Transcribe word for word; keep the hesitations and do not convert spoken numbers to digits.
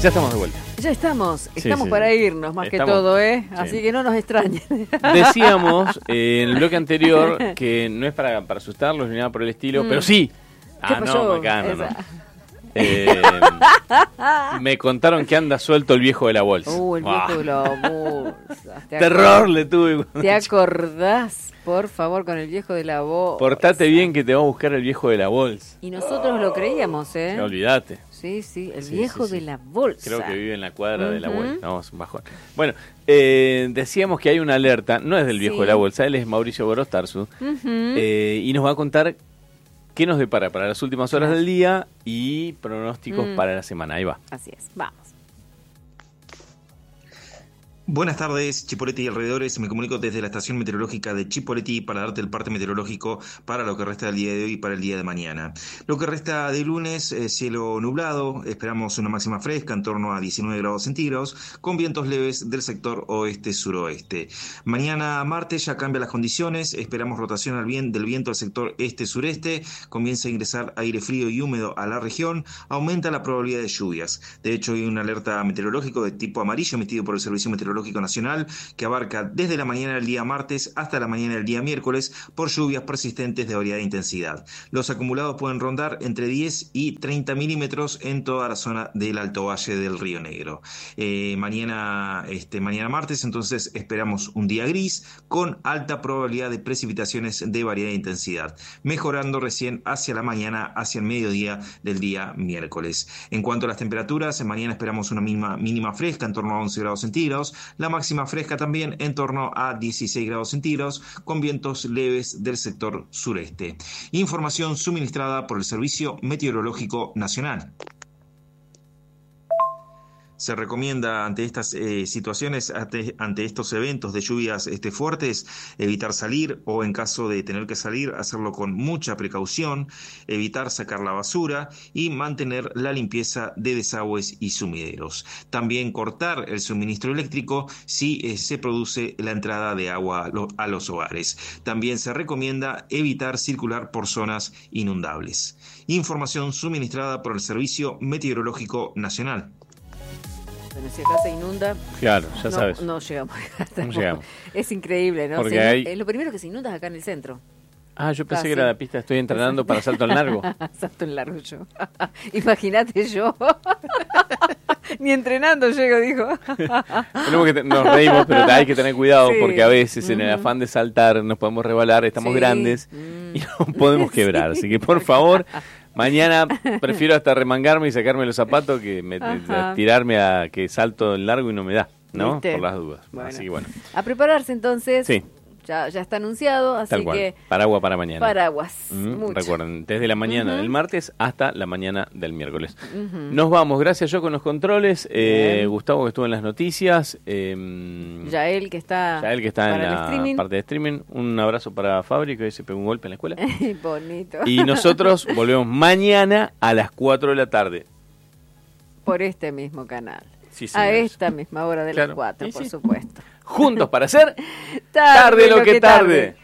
Ya estamos de vuelta. Ya estamos, estamos sí, para sí. irnos más Estamos, que todo, ¿eh? sí. Así que no nos extrañen. Decíamos eh, en el bloque anterior que no es para, para asustarlos ni nada por el estilo, mm. pero sí. ¿Qué ah, pasó? no, acá no, no. Eh, me contaron que anda suelto el viejo de la bolsa. Uh, el viejo ah. de la bolsa. Terror le tuve. ¿Te acordás, por favor, con el viejo de la bolsa? Portate bien que te va a buscar el viejo de la bolsa. Y nosotros lo creíamos, ¿eh? No, olvídate. Sí, sí, el sí, viejo sí, sí. de la bolsa. Creo que vive en la cuadra uh-huh. de la bolsa. Vamos, bajón. Bueno, eh, decíamos que hay una alerta, no es del viejo sí. de la bolsa, él es Mauricio Gorostarzu, uh-huh. eh, y nos va a contar qué nos depara para las últimas horas del día y pronósticos mm. para la semana. Ahí va. Así es, vamos. Buenas tardes, Chipoleti y alrededores. Me comunico desde la estación meteorológica de Chipoleti para darte el parte meteorológico para lo que resta del día de hoy y para el día de mañana. Lo que resta de lunes, eh, cielo nublado, esperamos una máxima fresca en torno a diecinueve grados centígrados, con vientos leves del sector oeste-suroeste. Mañana martes ya cambian las condiciones, esperamos rotación al bien, del viento del sector este-sureste, comienza a ingresar aire frío y húmedo a la región, aumenta la probabilidad de lluvias. De hecho, hay una alerta meteorológica de tipo amarillo emitido por el Servicio Meteorológico Nacional que abarca desde la mañana del día martes hasta la mañana del día miércoles por lluvias persistentes de variada intensidad. Los acumulados pueden rondar entre diez y treinta milímetros en toda la zona del Alto Valle del Río Negro. Eh, mañana, este, mañana martes entonces esperamos un día gris con alta probabilidad de precipitaciones de variada intensidad, mejorando recién hacia la mañana, hacia el mediodía del día miércoles. En cuanto a las temperaturas, mañana esperamos una mínima, mínima fresca en torno a once grados centígrados, la máxima fresca también en torno a dieciséis grados centígrados, con vientos leves del sector sureste. Información suministrada por el Servicio Meteorológico Nacional. Se recomienda ante estas eh, situaciones, ante, ante estos eventos de lluvias este, fuertes, evitar salir o en caso de tener que salir, hacerlo con mucha precaución, evitar sacar la basura y mantener la limpieza de desagües y sumideros. También cortar el suministro eléctrico si eh, se produce la entrada de agua a, lo, a los hogares. También se recomienda evitar circular por zonas inundables. Información suministrada por el Servicio Meteorológico Nacional. Bueno, si acá se inunda, claro, ya no, sabes. No llegamos. No llegamos. Es increíble, ¿no? Porque Sí, hay... es lo primero que se inunda es acá en el centro. Ah, yo pensé Casi. que era la pista, estoy entrenando para salto en largo. Salto en largo yo. Imagínate yo. Ni entrenando llego, dijo. Tenemos que te- nos reímos, pero hay que tener cuidado Sí. porque a veces en el Ujú. afán de saltar nos podemos resbalar, estamos Sí. grandes Mm. y nos podemos quebrar. Sí. Así que por favor, mañana prefiero hasta remangarme y sacarme los zapatos que me- Ajá. tirarme a que salto en largo y no me da, ¿no? ¿Viste? Por las dudas. Bueno. Así que bueno. A prepararse entonces. Sí. Ya, ya está anunciado, así Tal cual. que Paraguas para mañana. paraguas. Mm, mucho. Recuerden, desde la mañana Ujú. del martes hasta la mañana del miércoles. Ujú. Nos vamos, gracias yo con los controles, eh, Bien. Gustavo que estuvo en las noticias, eh, Yael que está, Yael que está en para el la streaming. parte de streaming, un abrazo para Fabri que hoy se pegó un golpe en la escuela. Bonito. Y nosotros volvemos mañana a las cuatro de la tarde. Por este mismo canal. Sí, A señores. esta misma hora de Claro. las cuatro, Y por sí. supuesto. Juntos para hacer tarde lo que tarde.